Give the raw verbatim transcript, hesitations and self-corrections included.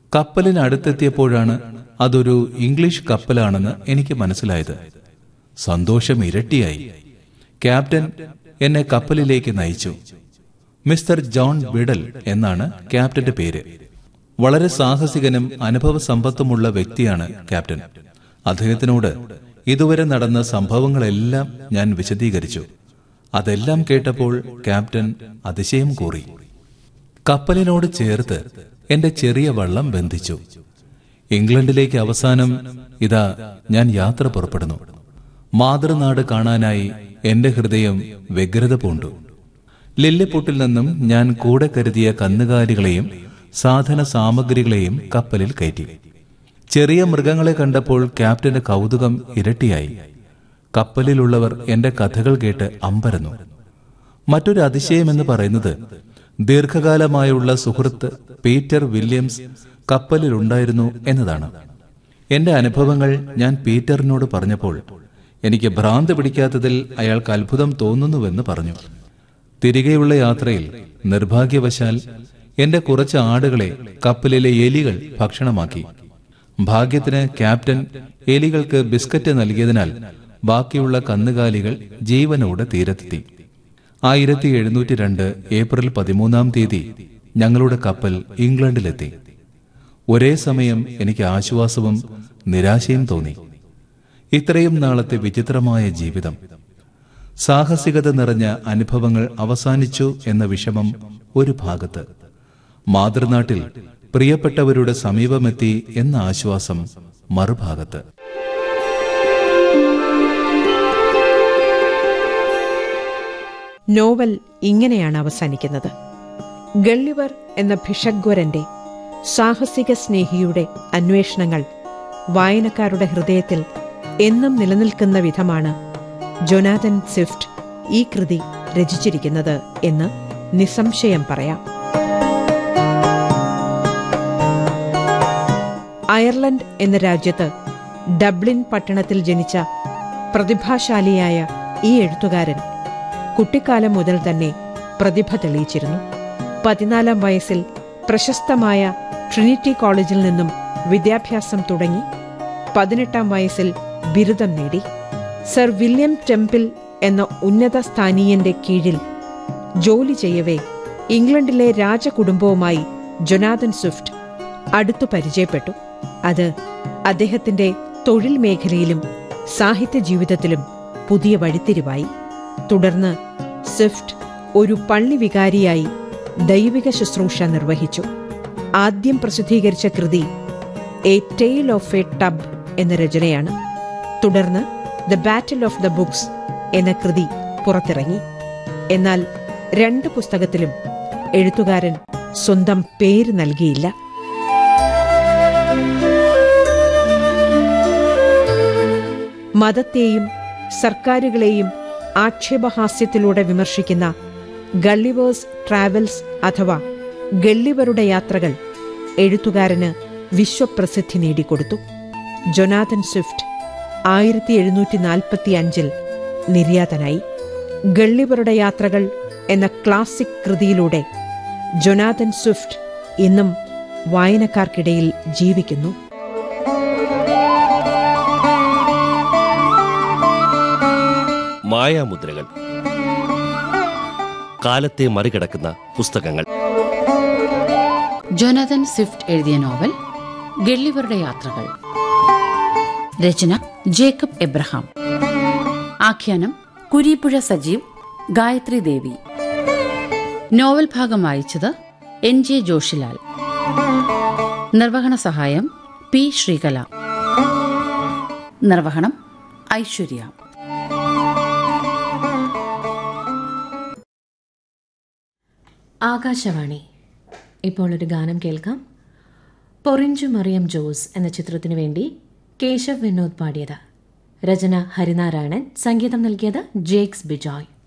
കപ്പലിനടുത്തെത്തിയപ്പോഴാണ് അതൊരു ഇംഗ്ലീഷ് കപ്പലാണെന്ന് എനിക്ക് മനസ്സിലായത്. സന്തോഷം ഇരട്ടിയായി. ക്യാപ്റ്റൻ എന്നെ കപ്പലിലേക്ക് നയിച്ചു. മിസ്റ്റർ ജോൺ ബിഡൽ എന്നാണ് ക്യാപ്റ്റന്റെ പേര്. വളരെ സാഹസികനും അനുഭവ സമ്പത്തുമുള്ള വ്യക്തിയാണ് ക്യാപ്റ്റൻ. അദ്ദേഹത്തിനോട് ഇതുവരെ നടന്ന സംഭവങ്ങളെല്ലാം ഞാൻ വിശദീകരിച്ചു. അതെല്ലാം കേട്ടപ്പോൾ ക്യാപ്റ്റൻ അതിശയം കൂറി. കപ്പലിനോട് ചേർത്ത് എന്റെ ചെറിയ വള്ളം ബന്ധിച്ചു. ഇംഗ്ലണ്ടിലേക്ക് അവസാനം ഇതാ ഞാൻ യാത്ര പുറപ്പെടുന്നു. മാതൃനാട് കാണാനായി എന്റെ ഹൃദയം വ്യഗ്രത പൂണ്ടു. ലില്ലിപൂട്ടിൽ നിന്നും ഞാൻ കൂടെ കരുതിയ കന്നുകാലികളെയും സാധന സാമഗ്രികളെയും കപ്പലിൽ കയറ്റി. ചെറിയ മൃഗങ്ങളെ കണ്ടപ്പോൾ ക്യാപ്റ്റന്റെ കൗതുകം ഇരട്ടിയായി. കപ്പലിലുള്ളവർ എന്റെ കഥകൾ കേട്ട് അമ്പരന്നു. മറ്റൊരു അതിശയമെന്ന് പറയുന്നത് ദീർഘകാലമായുള്ള സുഹൃത്ത് പീറ്റർ വില്യംസ് കപ്പലിലുണ്ടായിരുന്നു എന്നതാണ്. എന്റെ അനുഭവങ്ങൾ ഞാൻ പീറ്ററിനോട് പറഞ്ഞപ്പോൾ എനിക്ക് ഭ്രാന്ത് പിടിക്കാത്തതിൽ അയാൾക്ക് അത്ഭുതം തോന്നുന്നുവെന്ന് പറഞ്ഞു. തിരികെയുള്ള യാത്രയിൽ നിർഭാഗ്യവശാൽ എന്റെ കുറച്ച് ആടുകളെ കപ്പലിലെ എലികൾ ഭക്ഷണമാക്കി. ഭാഗ്യത്തിന് ക്യാപ്റ്റൻ എലികൾക്ക് ബിസ്ക്കറ്റ് നൽകിയതിനാൽ ബാക്കിയുള്ള കന്നുകാലികൾ ജീവനോടെ തീരത്തെത്തി. ആയിരത്തി എഴുന്നൂറ്റി രണ്ട് ഏപ്രിൽ പതിമൂന്നാം തീയതി ഞങ്ങളുടെ കപ്പൽ ഇംഗ്ലണ്ടിലെത്തി. ഒരേ സമയം എനിക്ക് ആശ്വാസവും നിരാശയും തോന്നി. ഇത്രയും നാളത്തെ വിചിത്രമായ ജീവിതം, സാഹസികത നിറഞ്ഞ അനുഭവങ്ങൾ അവസാനിച്ചു എന്ന വിഷമം ഒരു ഭാഗത്ത്, മാതൃനാട്ടിൽ പ്രിയപ്പെട്ടവരുടെ സമീപമെത്തി എന്ന ആശ്വാസം മറുഭാഗത്ത്. നോവൽ ഇങ്ങനെയാണ് അവസാനിക്കുന്നത്. ഗള്ളിവർ എന്ന ഭിഷഗ്വരന്റെ സാഹസിക സ്നേഹിയുടെ അന്വേഷണങ്ങൾ വായനക്കാരുടെ ഹൃദയത്തിൽ എന്നും നിലനിൽക്കുന്ന വിധമാണ് ജൊനാഥൻ സ്വിഫ്റ്റ് ഈ കൃതി രചിച്ചിരിക്കുന്നത് എന്ന് നിസ്സംശയം പറയാം. അയർലൻഡ് എന്ന രാജ്യത്ത് ഡബ്ലിൻ പട്ടണത്തിൽ ജനിച്ച പ്രതിഭാശാലിയായ ഈ എഴുത്തുകാരൻ കുട്ടിക്കാലം മുതൽ തന്നെ പ്രതിഭ തെളിയിച്ചിരുന്നു. പതിനാലാം വയസ്സിൽ പ്രശസ്തമായ ട്രിനിറ്റി കോളേജിൽ നിന്നും വിദ്യാഭ്യാസം തുടങ്ങി പതിനെട്ടാം വയസ്സിൽ ബിരുദം നേടി. സർ വില്യം ടെമ്പിൾ എന്ന ഉന്നത സ്ഥാനീയന്റെ കീഴിൽ ജോലി ചെയ്യവേ ഇംഗ്ലണ്ടിലെ രാജകുടുംബവുമായി ജൊനാഥൻ സ്വിഫ്റ്റ് അടുത്തു പരിചയപ്പെട്ടു. അത് അദ്ദേഹത്തിന്റെ തൊഴിൽ മേഖലയിലും സാഹിത്യ ജീവിതത്തിലും പുതിയ വഴിത്തിരിവായി. തുടർന്ന് സ്വിഫ്റ്റ് ഒരു പള്ളി വികാരിയായി ദൈവിക ശുശ്രൂഷ നിർവഹിച്ചു. ആദ്യം പ്രസിദ്ധീകരിച്ച കൃതി A tale of A tub എന്ന രചനയാണ്. തുടർന്ന് the battle of the books എന്ന കൃതി പുറത്തിറങ്ങി. എന്നാൽ രണ്ട് പുസ്തകത്തിലും എഴുത്തുകാരൻ സ്വന്തം പേര് നൽകിയില്ല. മതത്തെയും സർക്കാരുകളെയും ആക്ഷേപഹാസ്യത്തിലൂടെ വിമർശിക്കുന്ന ഗള്ളിവേഴ്സ് ട്രാവൽസ് അഥവാ ഗള്ളിവരുടെ യാത്രകൾ എഴുത്തുകാരന് വിശ്വപ്രസിദ്ധി നേടിക്കൊടുത്തു. ജൊനാഥൻ സ്വിഫ്റ്റ് ആയിരത്തി എഴുന്നൂറ്റി നാൽപ്പത്തി അഞ്ചിൽ നിര്യാതനായി. ഗള്ളിവരുടെ യാത്രകൾ എന്ന ക്ലാസിക് കൃതിയിലൂടെ ജൊനാഥൻ സ്വിഫ്റ്റ് ഇന്നും വായനക്കാർക്കിടയിൽ ജീവിക്കുന്നു. മായാമുദ്രകൾ, കാലത്തെ മറികടക്കുന്ന പുസ്തകങ്ങൾ. ജൊനാഥൻ സ്വിഫ്റ്റ് എഴുതിയ നോവൽ ഗള്ളിവരുടെ യാത്രകൾ. രചന ജേക്കബ് എബ്രഹാം. ആഖ്യാനം കുരീപ്പുഴ സജീവ്, ഗായത്രി ദേവി. നോവൽ ഭാഗം വായിച്ചത് എൻ ജെ ജോഷിലാൽ. നിർവഹണ സഹായം പി ശ്രീകല. നിർവഹണം ഐശ്വര്യ. ആകാശവാണി. ഇപ്പോൾ ഒരു ഗാനം കേൾക്കാം. പൊറിഞ്ചു മറിയം ജോസ് എന്ന ചിത്രത്തിനു വേണ്ടി കേശവ് വിനോദ് പാടിയത്. രചന ഹരിനാരായണൻ, സംഗീതം നൽകിയത് ജേക്സ് ബിജോയ്.